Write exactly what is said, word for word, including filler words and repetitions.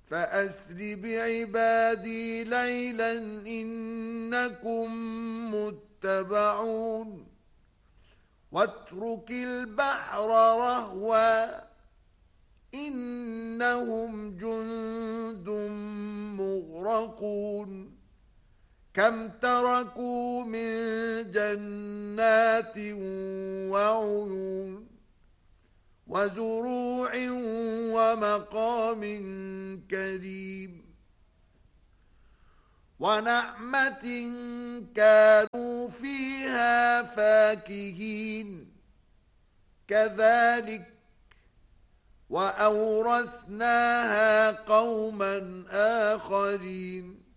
فأسر بعبادي ليلا إنكم متبعون واترك البحر رهوا إنهم جند مغرقون كم تركوا من جنات وعيون وزروع ومقام كريم ونعمة كانوا فيها فاكهين كذلك وأورثناها قوما آخرين